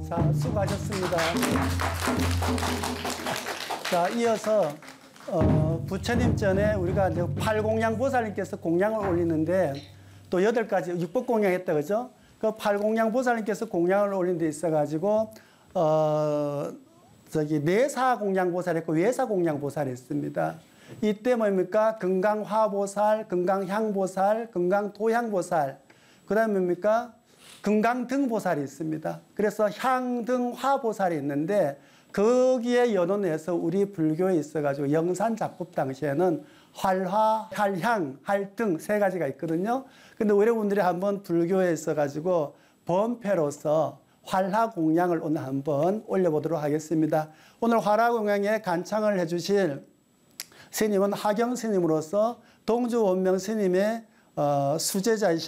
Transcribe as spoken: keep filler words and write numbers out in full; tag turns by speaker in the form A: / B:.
A: 자, 수고하셨습니다. 자, 이어서 어, 부처님 전에 우리가 이제 팔공양 보살님께서 공양을 올리는데 또 여덟 가지 육법 공양했다 그죠? 그 팔공양 보살님께서 공양을 올린 데 있어가지고 어 저기 내사 공양 보살했고 외사 공양 보살했습니다. 이때 뭡니까? 금강화보살, 금강향보살, 금강도향보살, 그다음에 뭡니까? 금강등보살이 있습니다. 그래서 향등화보살이 있는데 거기에 연원해서 우리 불교에 있어가지고 영산작법 당시에는 활화, 활향, 활등 세 가지가 있거든요. 근데 우리 분들이 한번 불교에 있어가지고 번패로서 활화공양을 오늘 한번 올려보도록 하겠습니다. 오늘 활화공양에 간창을 해주실 스님은 하경 스님으로서 동주원명 스님의 어, 수제자이시고